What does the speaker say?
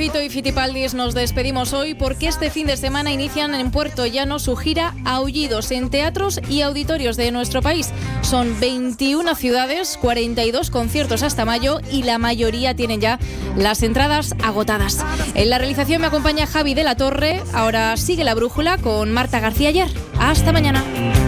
Fito y Fitipaldis nos despedimos hoy porque este fin de semana inician en Puerto Llano su gira Aullidos en teatros y auditorios de nuestro país. Son 21 ciudades, 42 conciertos hasta mayo y la mayoría tienen ya las entradas agotadas. En la realización me acompaña Javi de la Torre. Ahora sigue La Brújula con Marta García Ayer. Hasta mañana.